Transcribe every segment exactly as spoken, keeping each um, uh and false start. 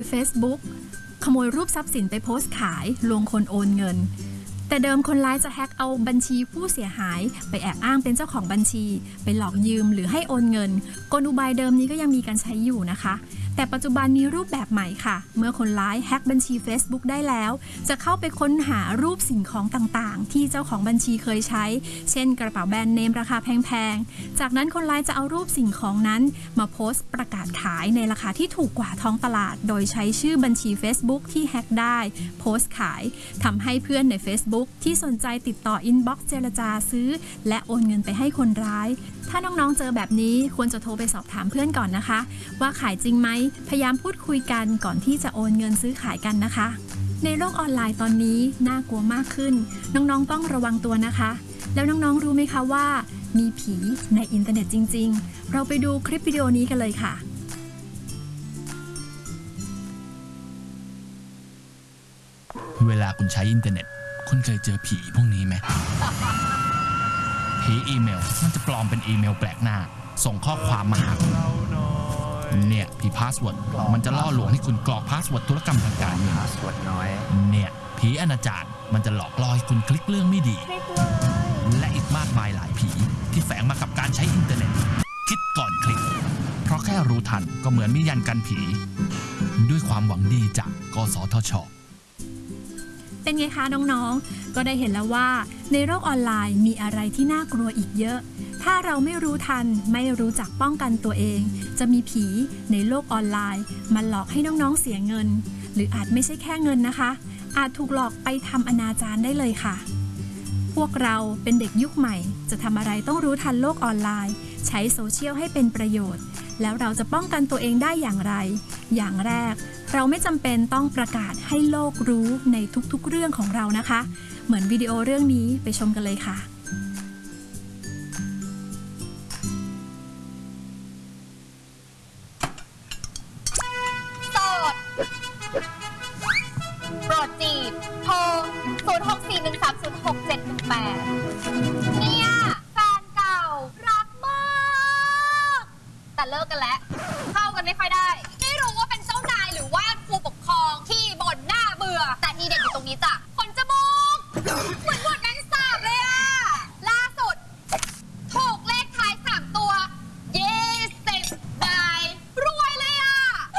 Facebook ขโมยรูปทรัพย์สินไปโพสต์ขายลวงคนโอนเงินแต่เดิมคนร้ายจะแฮ็กเอาบัญชีผู้เสียหายไปแอบอ้างเป็นเจ้าของบัญชีไปหลอกยืมหรือให้โอนเงินกลอุบายเดิมนี้ก็ยังมีการใช้อยู่นะคะแต่ปัจจุบันมีรูปแบบใหม่ค่ะเมื่อคนร้ายแฮ็กบัญชี Facebook ได้แล้วจะเข้าไปค้นหารูปสิ่งของต่างๆที่เจ้าของบัญชีเคยใช้เช่นกระเป๋าแบรนด์เนมราคาแพงๆจากนั้นคนร้ายจะเอารูปสิ่งของนั้นมาโพสต์ประกาศขายในราคาที่ถูกกว่าท้องตลาดโดยใช้ชื่อบัญชี Facebook ที่แฮ็กได้โพสต์ขายทำให้เพื่อนใน Facebook ที่สนใจติดต่ออินบ็อกซ์เจรจาซื้อและโอนเงินไปให้คนร้ายถ้าน้องๆเจอแบบนี้ควรจะโทรไปสอบถามเพื่อนก่อนนะคะว่าขายจริงไหมพยายามพูดคุยกันก่อนที่จะโอนเงินซื้อขายกันนะคะในโลกออนไลน์ตอนนี้น่ากลัวมากขึ้นน้องๆต้องระวังตัวนะคะแล้วน้องๆรู้ไหมคะว่ามีผีในอินเทอร์เน็ตจริงๆเราไปดูคลิปวิดีโอนี้กันเลยค่ะเวลาคุณใช้อินเทอร์เน็ตคุณเคยเจอผีพวกนี้ไหมผีอีเมลมันจะปลอมเป็นอีเมลแปลกหน้าส่งข้อความมาหาคุณเนี่ยผีพาสเวิร์ดมันจะล่อลวงให้คุณกรอกพาสเวิร์ดธุรกรรมทางการเงินเนี่ยผีอนาจารมันจะหลอกล่อให้คุณคลิกเรื่องไม่ดีและอีกมากมายหลายผีที่แฝงมากับการใช้อินเทอร์เน็ตคิดก่อนคลิกเพราะแค่รู้ทันก็เหมือนมียันกันผีด้วยความหวังดีจากกสทช. เป็นไงคะน้องๆก็ได้เห็นแล้วว่าในโลกออนไลน์มีอะไรที่น่ากลัวอีกเยอะถ้าเราไม่รู้ทันไม่รู้จักป้องกันตัวเองจะมีผีในโลกออนไลน์มาหลอกให้น้องๆเสียเงินหรืออาจไม่ใช่แค่เงินนะคะอาจถูกหลอกไปทำอนาจารได้เลยค่ะพวกเราเป็นเด็กยุคใหม่จะทำอะไรต้องรู้ทันโลกออนไลน์ใช้โซเชียลให้เป็นประโยชน์แล้วเราจะป้องกันตัวเองได้อย่างไรอย่างแรกเราไม่จำเป็นต้องประกาศให้โลกรู้ในทุกๆเรื่องของเรานะคะเหมือนวิดีโอเรื่องนี้ไปชมกันเลยค่ะโสดโปรดจีบโทรศูนย์ หก สี่ หนึ่ง สาม ศูนย์ หก เจ็ด หนึ่ง แปดเนี่ยแฟนเก่ารักมากแต่เลิกกันแล้วเข้ากันไม่ค่อยได้ไม่รู้ว่าเป็นเจ้านายหรือว่าผู้ปกครองที่บ่นหน้าเบื่อแต่ทีเด็ดอยู่ตรงนี้จ้ะขนจมูกเหมือนบทแมงสาบเลยอะล่าสุดถูกเลขท้ายสามตัวยี่สิบใบรวยเลยอะ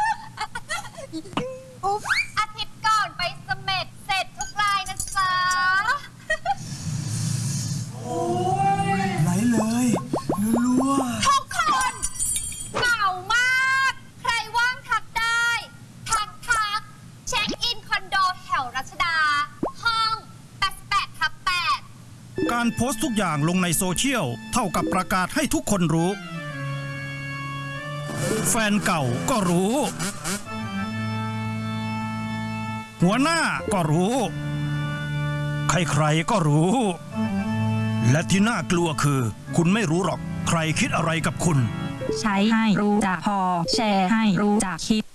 อาทิตย์ก่อนไปเสม็ดเสร็จทุกรายนะจ๊ะไหลเลยรัวทุกคนเหงามากใครว่างทักได้ทักทักเช็คอินคอนโดแถวรัชดาห้องแปดสิบแปดทับแปดการโพสต์ทุกอย่างลงในโซเชียลเท่ากับประกาศให้ทุกคนรู้แฟนเก่าก็รู้หัวหน้าก็รู้ใครๆก็รู้และที่น่ากลัวคือคุณไม่รู้หรอกใครคิดอะไรกับคุณใช้ให้รู้จักพอแชร์ให้รู้จักคิด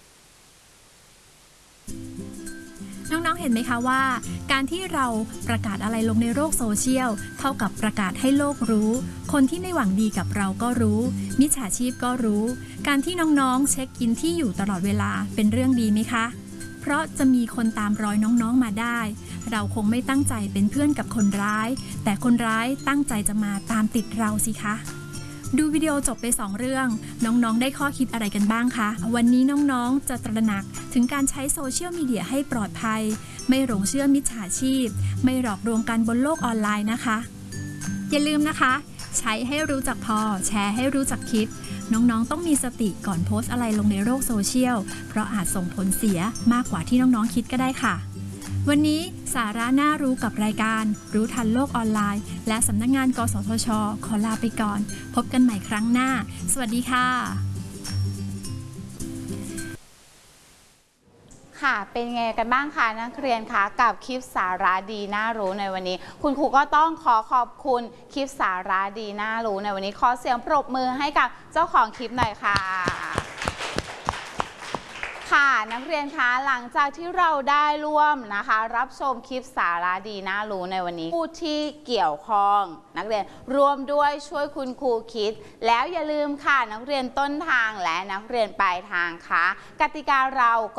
น้องๆเห็นไหมคะว่าการที่เราประกาศอะไรลงในโลกโซเชียลเท่ากับประกาศให้โลกรู้คนที่ไม่หวังดีกับเราก็รู้มิจฉาชีพก็รู้การที่น้องๆเช็คอินที่อยู่ตลอดเวลาเป็นเรื่องดีไหมคะเพราะจะมีคนตามรอยน้องๆมาได้เราคงไม่ตั้งใจเป็นเพื่อนกับคนร้ายแต่คนร้ายตั้งใจจะมาตามติดเราสิคะดูวิดีโอจบไปสองเรื่องน้องๆได้ข้อคิดอะไรกันบ้างคะวันนี้น้องๆจะตระหนักถึงการใช้โซเชียลมีเดียให้ปลอดภัยไม่หลงเชื่อมิจฉาชีพไม่หลอกลวงกันบนโลกออนไลน์นะคะอย่าลืมนะคะใช้ให้รู้จักพอแชร์ให้รู้จักคิดน้องๆต้องมีสติก่อนโพสต์อะไรลงในโลกโซเชียลเพราะอาจส่งผลเสียมากกว่าที่น้องๆคิดก็ได้ค่ะวันนี้สาระน่ารู้กับรายการรู้ทันโลกออนไลน์และสำนักงานกสทช.ขอลาไปก่อนพบกันใหม่ครั้งหน้าสวัสดีค่ะค่ะเป็นไงกันบ้างคะนักเรียนคะกับคลิปสาระดีน่ารู้ในวันนี้คุณครูก็ต้องขอขอบคุณคลิปสาระดีน่ารู้ในวันนี้ขอเสียงปรบมือให้กับเจ้าของคลิปหน่อยค่ะค่ะนักเรียนคะหลังจากที่เราได้ร่วมนะคะรับชมคลิปสาระดีน่ารู้ในวันนี้ผู้ที่เกี่ยวข้องนักเรียนรวมด้วยช่วยคุณครูคิดแล้วอย่าลืมค่ะนักเรียนต้นทางและนักเรียนปลายทางค่ะกติกาเราก็